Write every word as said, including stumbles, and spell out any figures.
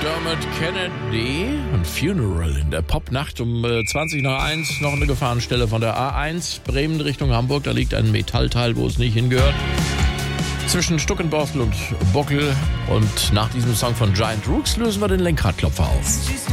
Dermot Kennedy und Funeral in der Popnacht um äh, zwanzig nach eins. Noch eine Gefahrenstelle von der A eins, Bremen Richtung Hamburg. Da liegt ein Metallteil, wo es nicht hingehört. Zwischen Stuckenborstel und Bockel. Und nach diesem Song von Giant Rooks lösen wir den Lenkradklopfer auf.